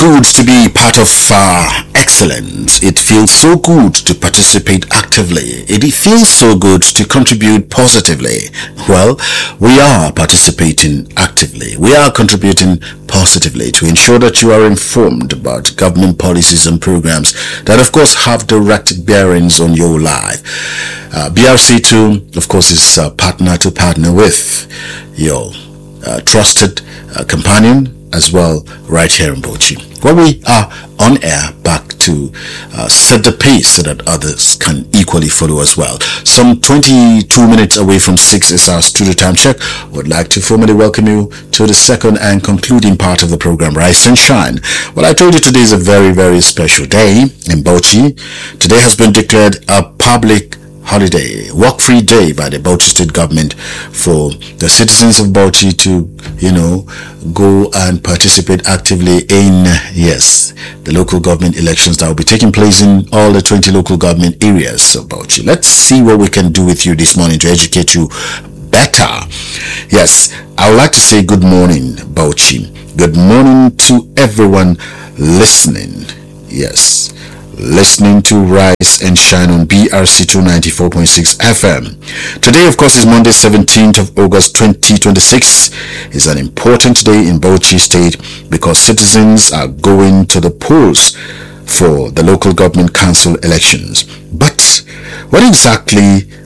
good to be part of excellence. It feels so good to participate actively. It feels so good to contribute positively. Well, we are participating actively. We are contributing positively to ensure that you are informed about government policies and programs that, of course, have direct bearings on your life. BRC2, of course, is a partner to partner with your trusted companion as well right here in Bauchi. Well, we are on air back to set the pace so that others can equally follow as well. Some 22 minutes away from 6 is our studio time check. Would like to formally welcome you to the second and concluding part of the program, Rise and Shine. Well, I told you today is a very, very special day in Bauchi. Today has been declared a public holiday, work-free day by the Bauchi State Government for the citizens of Bauchi to, go and participate actively in, the local government elections that will be taking place in all the 20 local government areas of Bauchi. Let's see what we can do with you this morning to educate you better. Yes, I would like to say good morning, Bauchi. Good morning to everyone listening. Yes, listening to Rise and Shine on BRC 294.6 FM. Today, of course, is Monday, 17th of August 2026. It's an important day in Bauchi State because citizens are going to the polls for the local government council elections. But what exactly